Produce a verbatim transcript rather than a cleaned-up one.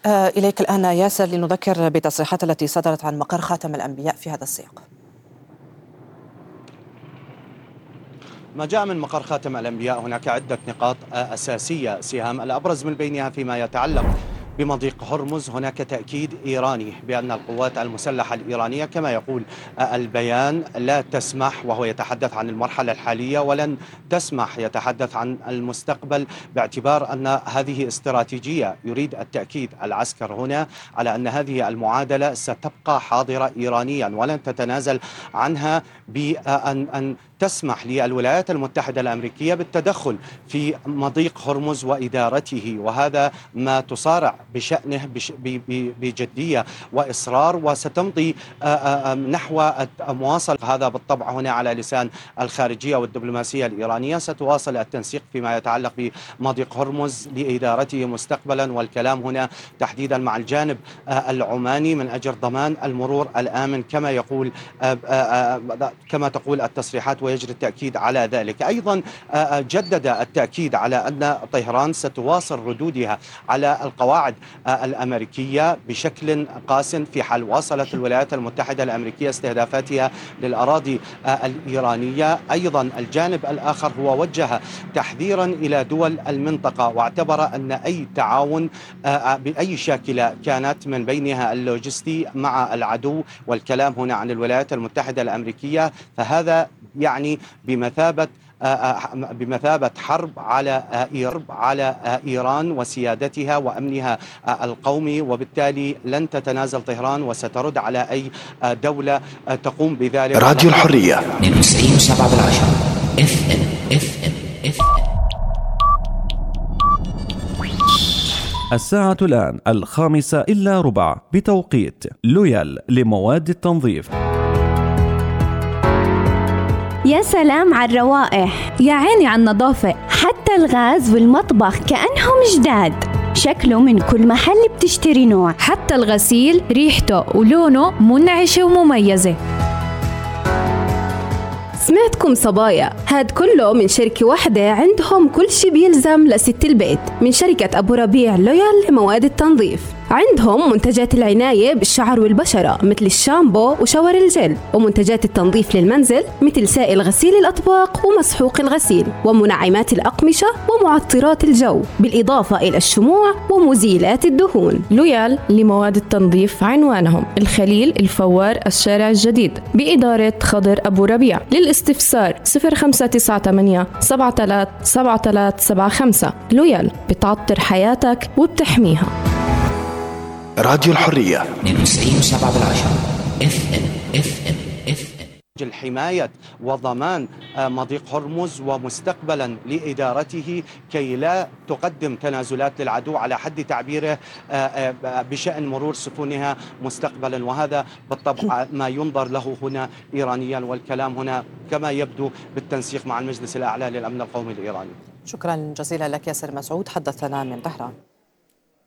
آه إليك الآن ياسر لنذكر بالتصريحات التي صدرت عن مقر خاتم الأنبياء في هذا السياق. ما جاء من مقر خاتم الأنبياء هناك عدة نقاط أساسية سهام، الأبرز من بينها فيما يتعلق بمضيق هرمز. هناك تأكيد إيراني بأن القوات المسلحة الإيرانية كما يقول البيان لا تسمح، وهو يتحدث عن المرحلة الحالية، ولن تسمح يتحدث عن المستقبل، باعتبار أن هذه استراتيجية. يريد التأكيد العسكر هنا على أن هذه المعادلة ستبقى حاضرة إيرانيا ولن تتنازل عنها، بأن أن تسمح للولايات المتحدة الأمريكية بالتدخل في مضيق هرمز وإدارته، وهذا ما تصارع بشأنه بجدية وإصرار، وستمضي نحو مواصلة. هذا بالطبع هنا على لسان الخارجية والدبلوماسية الإيرانية، ستواصل التنسيق فيما يتعلق بمضيق هرمز لإدارته مستقبلا، والكلام هنا تحديدا مع الجانب العماني من أجل ضمان المرور الآمن كما يقول كما تقول التصريحات، ويجري التأكيد على ذلك. أيضا جدد التأكيد على أن طهران ستواصل ردودها على القواعد الأمريكية بشكل قاس في حال واصلت الولايات المتحدة الأمريكية استهدافاتها للأراضي الإيرانية. أيضا الجانب الآخر هو وجه تحذيرا إلى دول المنطقة، واعتبر أن أي تعاون بأي شاكلة كانت من بينها اللوجستي مع العدو، والكلام هنا عن الولايات المتحدة الأمريكية، فهذا يعني بمثابة بمثابة حرب على على إيران وسيادتها وأمنها القومي، وبالتالي لن تتنازل طهران وسترد على أي دولة تقوم بذلك. راديو الحرية تسعين وسبعة بالعشرة اف ام اف ام اف ام. الساعة الآن الخامسة إلا ربع بتوقيت لويال لمواد التنظيف. يا سلام على الروائح، يا عيني على النظافة، حتى الغاز والمطبخ كأنهم جداد. شكله من كل محل بتشتري نوع، حتى الغسيل ريحته ولونه منعشة ومميزة. سمعتكم صبايا، هاد كله من شركة واحدة عندهم كل شي بيلزم لست البيت، من شركة أبو ربيع لويال لمواد التنظيف. عندهم منتجات العناية بالشعر والبشرة مثل الشامبو وشاور الجل، ومنتجات التنظيف للمنزل مثل سائل غسيل الأطباق ومسحوق الغسيل، ومنعمات الأقمشة ومعطرات الجو، بالإضافة إلى الشموع ومزيلات الدهون. لويال لمواد التنظيف عنوانهم الخليل الفوار الشارع الجديد بإدارة خضر أبو ربيع. للاستفسار صفر خمسة تسعة ثمانية سبعة ثلاثة سبعة ثلاثة سبعة خمسة. لويال بتعطر حياتك وبتحميها. راديو الحرية تسعين وسبعة بالعشرة اف ام اف ام اف ام. حماية وضمان مضيق هرمز ومستقبلا لإدارته كي لا تقدم تنازلات للعدو على حد تعبيره بشأن مرور سفنها مستقبلا، وهذا بالطبع ما ينظر له هنا إيرانيا، والكلام هنا كما يبدو بالتنسيق مع المجلس الأعلى للأمن القومي الإيراني. شكرا جزيلا لك ياسر مسعود، حدثنا من طهران.